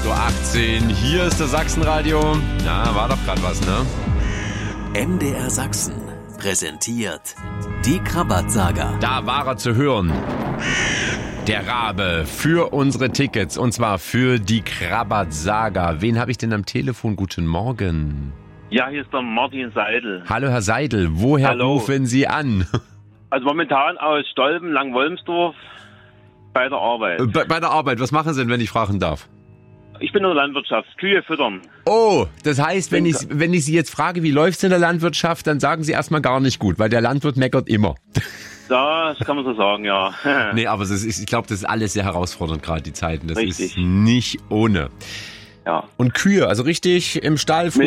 8:18 Uhr. Hier ist das Sachsenradio. Na, war doch gerade was, ne? MDR Sachsen präsentiert die Krabat-Saga. Da war er zu hören. Der Rabe für unsere Tickets. Und zwar für die Krabat-Saga. Wen habe ich denn am Telefon? Guten Morgen. Ja, hier ist der Martin Seidel. Hallo, Herr Seidel. Woher rufen Sie an? Also momentan aus Stolpen, Langwolmsdorf, bei der Arbeit. Bei der Arbeit. Was machen Sie denn, wenn ich fragen darf? Ich bin in der Landwirtschaft, Kühe füttern. Oh, das heißt, wenn ich Sie jetzt frage, wie läuft's in der Landwirtschaft, dann sagen Sie erstmal gar nicht gut, weil der Landwirt meckert immer. Das kann man so sagen, ja. Nee, aber ich glaube, das ist alles sehr herausfordernd, gerade die Zeiten. Das Richtig. ist nicht ohne. Ja. Und Kühe, also richtig im Stall früh